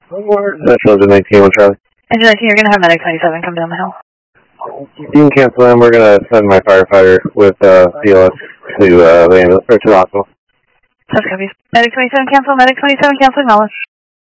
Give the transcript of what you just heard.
That's 19 Charlie. Engine 19, you're going to have medic 27 come down the hill. You can cancel them. We're going to send my firefighter with CLS to the ambulance, or to the hospital. That's copies. Medic 27 cancel, medic 27 cancel, acknowledge.